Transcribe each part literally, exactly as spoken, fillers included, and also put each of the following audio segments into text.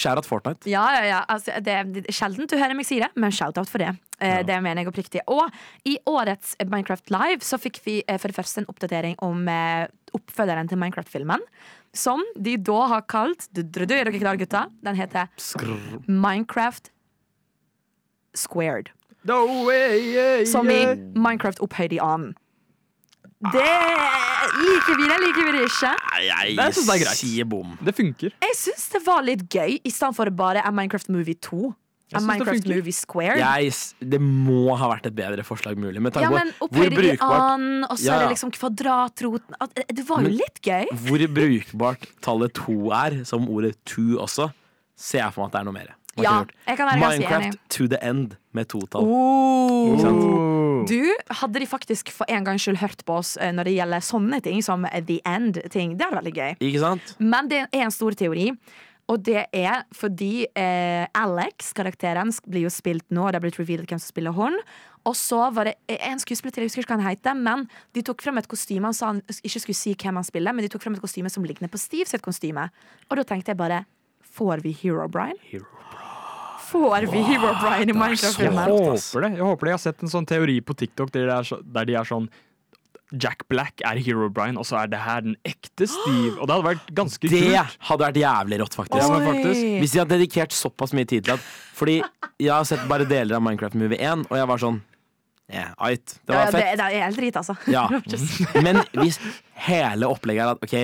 Shoutout Fortnite. Ja, ja, ja. Altså, det er sjelden du hører meg si det, men shoutout for det. Eh, Ja. Det mener jeg oppriktig. Og i årets Minecraft Live så fikk vi eh, for det første en oppdatering om eh, oppfølgeren til Minecraft-filmen. Som de da har kalt du, du, du, Er dere klare, gutta? Den heter Skrrr. Minecraft Squared. No way, yeah, Som i yeah. Minecraft opphøyd i annen. Det liker vi det, liker vi det ikke. Nei, jeg Det synes jeg er greit. sier bom. Det funker. Jeg syns det var litt gøy, i stedet for bare A Minecraft Movie to. Jeg A synes det Minecraft funker. Movie Squared. Jeg, s- det må ha vært et bedre forslag mulig. Med tanke Ja, på men hvor opphøyd i brukbart, annen, og så Ja, er ja. det liksom kvadratroten. At- Det var jo Men- litt gøy. hvor brukbart tallet to er, som ordet to også, ser jeg for meg at det er noe mer. Man Ja, kunne gjort jeg kan være ganske Minecraft enig. to the end med totall. Oh. Ikke sant? Oh. Du, hadde de faktisk for en gangs skyld hørt på oss eh, når det gjelder sånne ting som The End-ting, det er veldig gøy. Ikke sant? Men det er en stor teori, og det er fordi eh, Alex, karakteren, sk- blir jo spilt nå, og det er blitt revealed hvem som spiller hun. Og så var det en skuespiller til, jeg husker ikke hva han heter, men de tok frem et kostyme. Han sa han ikke skulle si hvem han spiller, men de tok frem et kostyme som ligner på Steve sitt kostyme. Og da tenkte jeg bare, får vi Hero Brian? Hero. Får vi Hero Brian i det er Minecraft-filmen? Jeg håper det. Jeg håper det. Jeg har sett en sånn teori på TikTok der, det er så, der de er sånn Jack Black er Hero Brian, og så er det her den ekte Steve. Og det hadde vært ganske Det kult. hadde vært jævlig rått, faktisk. Ja, men Oi. faktisk. Hvis de hadde dedikert såpass mye tid til at Fordi jeg har sett bare deler av Minecraft Movie one, og jeg var sånn yeah, ait, det Ja, var det, fett. det er helt drit, altså. Ja. Men hvis hele opplegget er at OK,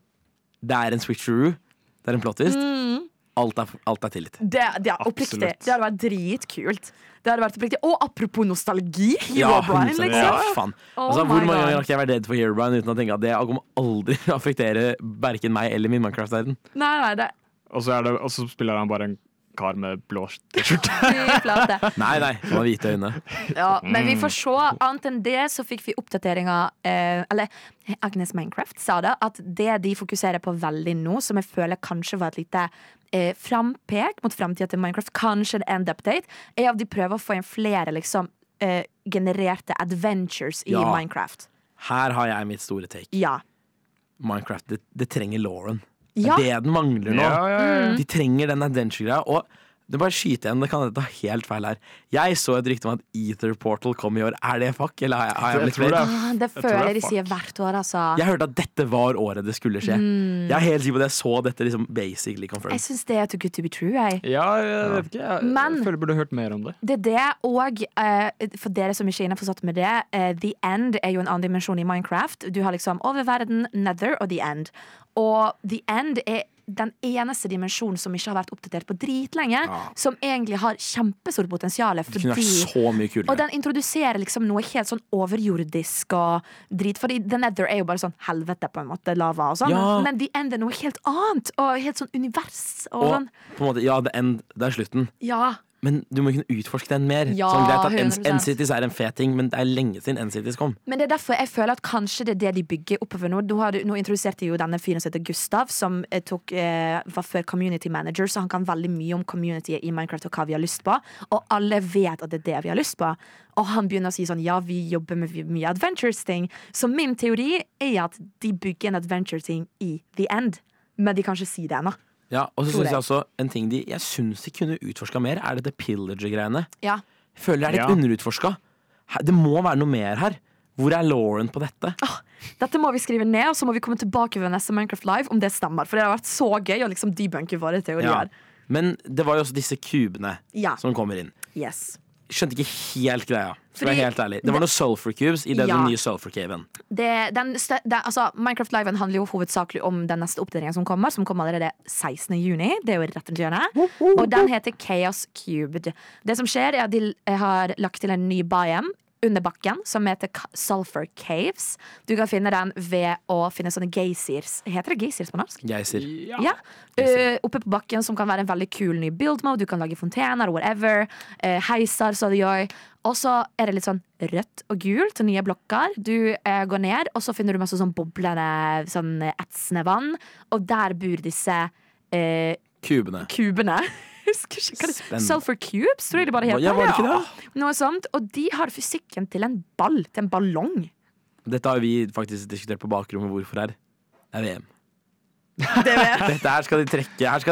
det er en switcheroo, det er en plot twist, alt, er, alt er tillit. Det, det er oppriktig. Absolutt. Det hadde vært dritkult. Det hadde vært oppriktig. Og apropos nostalgi, Hero Ja, Brian, hundre prosent. liksom. Ja, faen. Oh Altså, my hvor mange God. ganger har ikke jeg vært redd for Herobrine uten å tenke at det kommer aldri til å affektere verken meg eller min Minecraft-verden? Nei, nei, det Og så, er det, og så spiller han bare en kar med blå T-skjorte. er flate. Nei, nei, han har hvite øyne. Ja, men vi får se. Annet enn det så fikk vi oppdateringer eh, Eller Agnes Minecraft sa det, at det de fokuserer på veldig nå, som jeg føler kanskje var et lite eh, frampek mot fremtiden til Minecraft, kanskje det er en update, er at de prøver å få inn flere liksom eh, genererte adventures i Ja. Minecraft. Her har jeg mitt store take. Ja. Minecraft, det, det trenger Lauren. Det Ja. er det den mangler nå. Ja, ja, ja. De trenger den adventure-greia. Og det bare skyter igjen, det kan ta helt feil her. Jeg så et rykte om at Ether Portal kom i år. Er det fuck, eller har jeg, har jeg Jeg blitt tror det flere? er Ah, det tror føler det er jeg de fuck. sier hvert år, altså. Jeg hørte at dette var året det skulle skje. Jeg er helt sikker på at jeg så dette liksom basically Jeg confirmed. syns det er too good to be true, jeg. Ja, jeg vet ikke. Jeg, Men- jeg føler jeg burde hørt mer om det. Det er det, og eh, for dere som ikke er innforstått med det, eh, The End er jo en annen dimensjon i Minecraft. Du har liksom oververden, Nether og The End. Og The End er den eneste dimensjonen som ikke har vært oppdatert på dritlenge, Ja. som egentlig har kjempestort potensial. Det kunne vært Fordi så mye kulere. og den introduserer liksom noe helt sånn overjordisk og drit. Fordi The Nether er jo bare sånn helvete, på en måte, lava og sånn. Ja. Men The End er noe helt annet, og helt sånn univers. Og, Og sånn. på en måte, ja, det, end, det er slutten. Ja. Men du må kunne utforske den mer. Ja, sånn, greit at hundre prosent. N-Cities er en fet ting, men det er lenge siden N-Cities kom. Men det er derfor jeg føler at kanskje det er det de bygger oppover nå. Nå, har du, nå introduserte jo denne fyren som heter Gustav, som eh, tok, eh, var før community manager, så han kan veldig mye om communityet i Minecraft og hva vi har lyst på. Og alle vet at det er det vi har lyst på. Og han begynner å si sånn, ja, vi jobber med mye adventures-ting. Så min teori er at de bygger en adventure-ting i The End. Men de kan ikke si det ennå. Ja, og så Tror synes jeg jeg. også en ting de Jeg synes de kunne utforska mer, er dette pillager-greiene. Ja. Jeg føler det er litt Ja. underutforska. Det må være noe mer her. Hvor er Lauren på dette? Dette må vi skrive ned, og så må vi komme tilbake ved neste Minecraft Live om det stemmer. For det har vært så gøy å liksom debunke våre Ja. teorier. Men det var jo også disse kubene Ja. som kommer inn. Yes. Skjønte ikke helt greia. For å Fordi- være helt ærlig. Det var noen sulfur cubes i det Ja. den nye sulfur caven. Det, den, stø- det, altså, Minecraft Live handler jo hovedsakelig om den neste oppdateringen som kommer, som kommer allerede sekstende juni. Det er jo rett rundt hjørnet. Og den heter Chaos Cubed. Det som skjer, er at de har lagt til en ny biome under bakken som heter Ka- Sulfur Caves. Du kan finne den ved å finne sånne geysirs. Heter det geysirs på norsk? Geyser. Ja. Uh, oppe på bakken, som kan være en veldig kul ny build mode. Du kan lage fontener, whatever. Uh, heiser, så det gjør. Og så er det litt sånn rødt og gult og nye blokker. Du uh, går ned, og så finner du masse sånn boblende, sånn etsende vann. Og der bor disse uh, Kubene. kubene. Husker ikke hva det Spennende. Sulfur cubes, tror jeg det bare heter. Ja, var det ikke det? Noe sånt. Og de har fysikken til en ball, til en ballong. Dette har vi faktisk diskutert på bakrommet hvorfor er. Det er V M. Det vet jeg. Dette her skal de trekke. Her skal de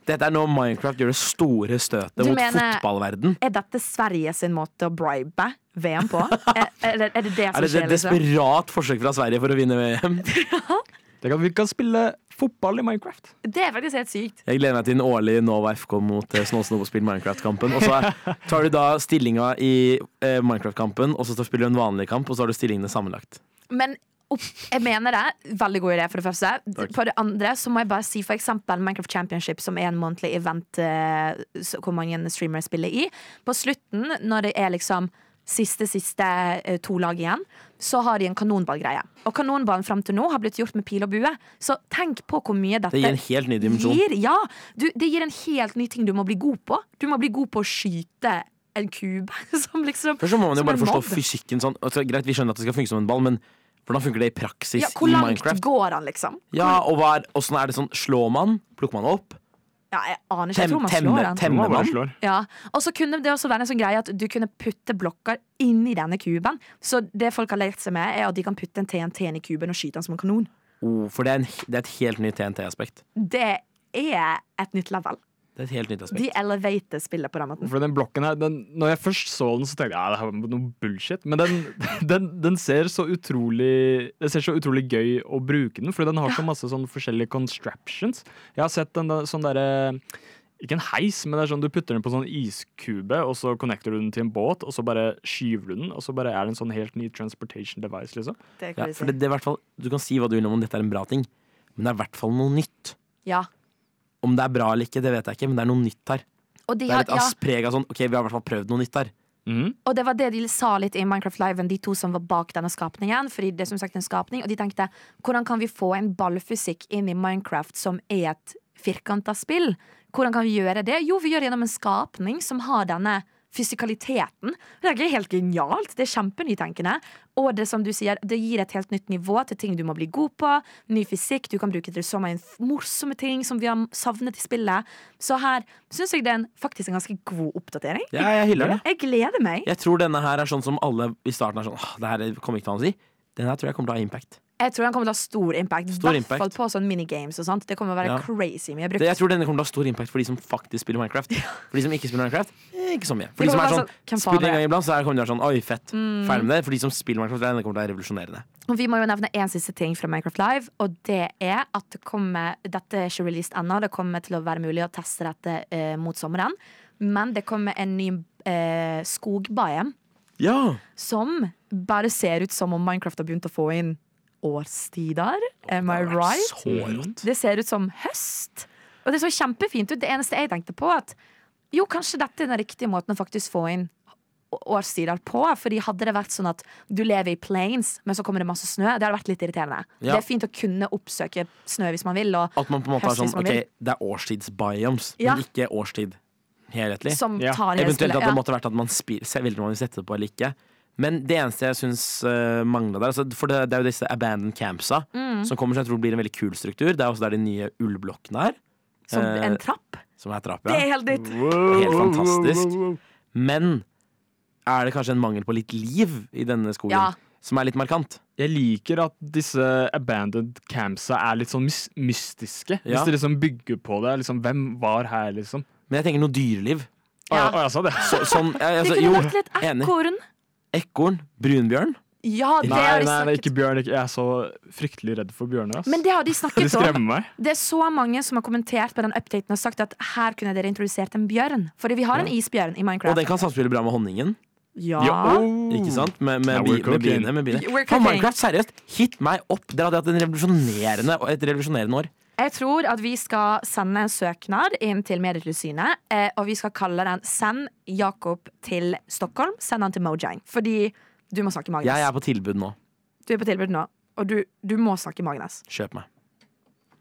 Dette er nå Minecraft gjør det store støtet Du mot mener- fotballverden. Er dette Sverige sin måte å bribe V M på? Er, er, det, er det det som Er det skjer? et Liksom? desperat forsøk fra Sverige for å vinne V M? Det kan, vi kan spille fotball i Minecraft. Det er faktisk helt sykt. Jeg gleder meg til den årlige Nova F K mot eh, Snålsnopp-spill Minecraft-kampen. Og så er- tar du da stillinga i eh, Minecraft-kampen, og så spiller du en vanlig kamp, og så har du stillingene sammenlagt. Men opp, jeg mener det. Veldig god idé, for det første. Takk. På det andre så må jeg bare si for eksempel Minecraft Championship, som er en månedlig event eh, så- hvor mange streamere spiller i. På slutten, når det er liksom siste, siste eh, to lag igjen, så har de en kanonballgreie. Og kanonballen frem til nå har blitt gjort med pil og bue. Så tenk på hvor mye dette Det gir en helt ny dimensjon. gir. Ja, du, det gir en helt ny ting du må bli god på. Du må bli god på å skyte en kube. Som liksom Først så må man jo som bare en forstå mobb. fysikken sånn. Altså, greit, vi skjønner at det skal funke som en ball, men hvordan funker det i praksis Ja, hvor i langt Minecraft? går han, liksom? Ja, og hva er, hvordan er det sånn, slår man? Plukker man opp? Ja, jeg aner ikke. Jeg Tem, tror man temme, slår den. temmer Man bare man? slår. Ja, og så kunne det også være en sånn greie at du kunne putte blokker inni denne kuben. Så det folk har lekt seg med, er at de kan putte en T N T inn i kuben og skyte den som en kanon. Oh, for det er, en, det er et helt nytt T N T-aspekt. Det er et nytt level. Det er et helt nytt aspekt. De elevater spillet på den måten. For den blokken her, den, når jeg først så den, så tenkte jeg ja, det her var noe bullshit. Men den, den, den ser så utrolig Det ser så utrolig gøy å bruke den, fordi den har så masse sånn forskjellige construptions. Jeg har sett en sånn derre Ikke en heis, men det er sånn du putter den på sånn iskube, og så connecter du den til en båt, og så bare skyver du den, og så bare er det en sånn helt ny transportation device, liksom. Det er Ja, crazy. for det, det er i hvert fall, du kan si hva du vil om dette er en bra ting, men det er i hvert fall noe nytt. Ja. Om det er bra eller ikke, det vet jeg ikke, men det er noe nytt her. Og, de Det er har, et ja, aspreg av sånn, ok, vi har i hvert fall prøvd noe nytt her. Mhm. og det var det de sa litt i Minecraft Live, de to som var bak denne skapningen. Fordi det er som sagt en skapning, og de tenkte hvordan kan vi få en ballfysikk inn i Minecraft som er et firkanta spill? Hvordan kan vi gjøre det? Jo, vi gjør det gjennom en skapning som har denne fysikaliteten. Det er ikke helt genialt. Det er kjempenytenkende. Og det som du sier, det gir et helt nytt nivå til ting du må bli god på. Ny fysikk. Du kan bruke det til så mange morsomme ting som vi har savnet i spillet. Så her syns jeg det er en, faktisk en ganske god oppdatering. Ja, jeg hyller det. Jeg gleder meg. Jeg tror denne her er sånn som alle i starten er sånn, åh, det her kommer ikke til å ha å si. Den her tror jeg kommer til å ha impact. Jeg tror den kommer til å ha stor impact. I Stor hvert impact. fall på sånn minigames og sånt. Det kommer til å være Ja. crazy mye brukt. Det, jeg tror denne kommer til å ha stor impact for de som faktisk spiller Minecraft. For de som ikke spiller Minecraft, eh, ikke så mye. For Det de som er kommer sånn, til å være sånn, hvem faen spiller en er gang iblant, så er det kommer til å være sånn, oi, fett. Ferdig med det. For de som spiller Minecraft, denne kommer til å være revolusjonerende. Og vi må jo nevne en siste ting fra Minecraft Live, og det er at det kommer, dette er ikke released ennå, det kommer til å være mulig å teste dette eh, mot sommeren. Men det kommer en ny eh, skogbiome Ja! som bare ser ut som om Minecraft har begynt å få inn årstider. Am I right? Så rått. Det ser ut som høst. Og det så kjempefint ut. Det eneste jeg tenkte på, at jo, kanskje dette er den riktige måten å faktisk få inn å- årstider på. Fordi hadde det vært sånn at du lever i plains, men så kommer det masse snø, det hadde vært litt irriterende. Ja. Det er fint å kunne oppsøke snø hvis man vil, og At man på en måte har høst hvis sånn, man ok, vil. det er årstidsbiomes, Ja. men ikke årstid helhetlig. som Ja. tar hele Eventuelt spillet. at det Ja. måtte vært at man spil, se- veldig man vil sette det på eller ikke. Men det eneste jeg syns uh, mangla der altså, For det, det er jo disse abandoned campsa Mm. som kommer, som jeg tror blir en veldig kul struktur. Det er også der de nye ullblokkene er. Som eh, en trapp. Som er trapp, Det ja. er helt nytt. Helt fantastisk. Men er det kanskje en mangel på litt liv i denne skogen Ja. som er litt markant? Jeg liker at disse abandoned campsa er litt sånn mys mystiske. Ja. Hvis de liksom bygger på det. Liksom, hvem var her, liksom? Men jeg tenker noe dyreliv. Ja. Å, å, jeg sa det. Så, sånn, ja, Vi altså, kunne jo, lagt litt enig. ekorn. Ekorn, brunbjørn. Ja, det Nei, har nei, de det er snakket ikke bjørn. ikke- Jeg er så fryktelig redd for bjørner. Ass. Men det har de De snakket om. skremmer meg. Det er så mange som har kommentert på den updaten og sagt at her kunne dere introdusert en bjørn. Fordi vi har en isbjørn i Og Minecraft. den kan samspille bra med honningen. Ja. Ja, oh. Ikke sant? Med, med, Now bi, we're med cooking. biene. Med biene. We're Faen, cooking. Minecraft, seriøst, hit meg opp! Dere hadde hatt en revolusjonerende, et revolusjonerende år. Jeg tror at vi skal sende en søknad inn til Medietilsynet, eh, og vi skal kalle den 'Send Jakob til Stockholm'. Send han til Mojang. Fordi du må snakke Magnus. Jeg er på tilbud nå. Du er på tilbud nå, og du, du må snakke Magnus. Kjøp meg.